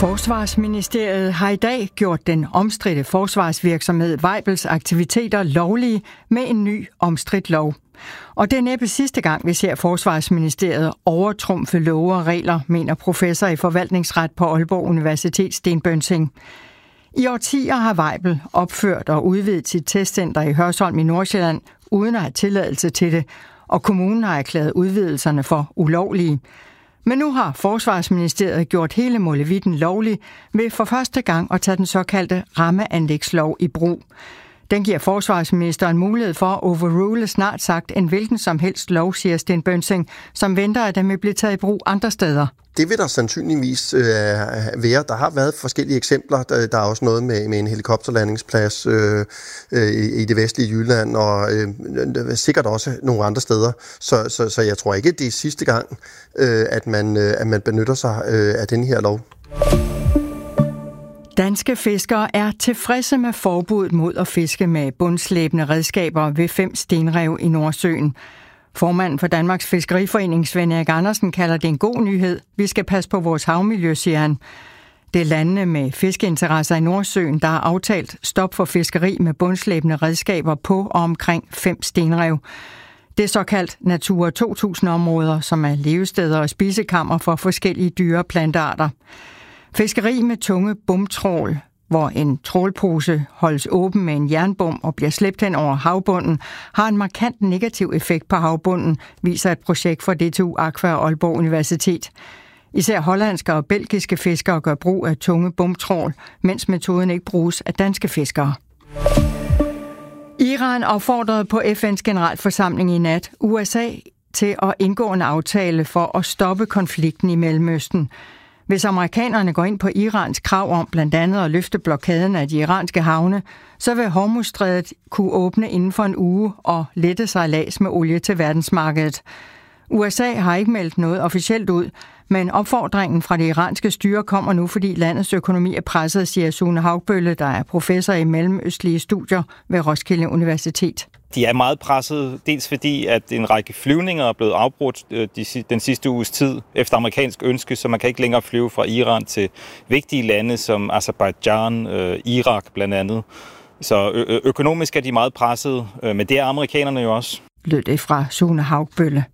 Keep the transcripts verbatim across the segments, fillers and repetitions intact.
Forsvarsministeriet har i dag gjort den omstridte forsvarsvirksomhed Weibels aktiviteter lovlige med en ny omstridt lov. Og det er næppe sidste gang, vi ser Forsvarsministeriet overtrumfe love og regler, mener professor i forvaltningsret på Aalborg Universitet, Sten Bønsing. I årtier har Weibel opført og udvidet sit testcenter i Hørsholm i Nordsjælland uden at have tilladelse til det, og kommunen har erklæret udvidelserne for ulovlige. Men nu har Forsvarsministeriet gjort hele molevitten lovlig ved for første gang at tage den såkaldte rammeanlægslov i brug. Den giver forsvarsministeren mulighed for at overrule snart sagt en hvilken som helst lov, siger Sten Bønsing, som venter, at den vil blive taget i brug andre steder. Det vil der sandsynligvis øh, være. Der har været forskellige eksempler. Der, der er også noget med, med en helikopterlandingsplads øh, øh, i det vestlige Jylland, og øh, sikkert også nogle andre steder. Så, så, så jeg tror ikke, det er sidste gang, øh, at, man, øh, at man benytter sig øh, af den her lov. Danske fiskere er tilfredse med forbuddet mod at fiske med bundslæbende redskaber ved fem stenrev i Nordsøen. Formanden for Danmarks Fiskeriforening, Svend Erik Andersen, kalder det en god nyhed. Vi skal passe på vores havmiljø, siger han. Det er landene med fiskeinteresser i Nordsøen, der har aftalt stop for fiskeri med bundslæbende redskaber på og omkring fem stenrev. Det er såkaldt Natura to tusind-områder, som er levesteder og spisekammer for forskellige dyre- og plantearter. Fiskeri med tunge bomtrål, hvor en trålpose holdes åben med en jernbom og bliver slæbt hen over havbunden, har en markant negativ effekt på havbunden, viser et projekt fra D T U Aqua og Aalborg Universitet. Især hollandske og belgiske fiskere gør brug af tunge bomtrål, mens metoden ikke bruges af danske fiskere. Iran opfordrede på F N's generalforsamling i nat U S A til at indgå en aftale for at stoppe konflikten i Mellemøsten. Hvis amerikanerne går ind på Irans krav om blandt andet at løfte blokaden af de iranske havne, så vil Hormuzstrædet kunne åbne inden for en uge og lette sejlads med olie til verdensmarkedet. U S A har ikke meldt noget officielt ud, men opfordringen fra det iranske styre kommer nu, fordi landets økonomi er presset, siger Sune Haugbølle, der er professor i mellemøstlige studier ved Roskilde Universitet. De er meget presset, dels fordi, at en række flyvninger er blevet afbrudt den sidste uges tid efter amerikansk ønske, så man kan ikke længere flyve fra Iran til vigtige lande som Aserbajdsjan, Irak blandt andet. Så ø- økonomisk er de meget presset, men det er amerikanerne jo også. Lød det fra Sune Haugbølle.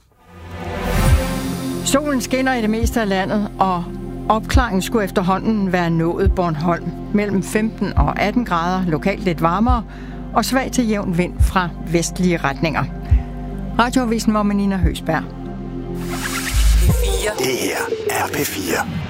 Solen skinner i det meste af landet, og opklaringen skulle efterhånden være nået Bornholm. Mellem femten og atten grader, lokalt lidt varmere, og svag til jævn vind fra vestlige retninger. Radioavisen var med Nina Høsberg. Det her er P fire.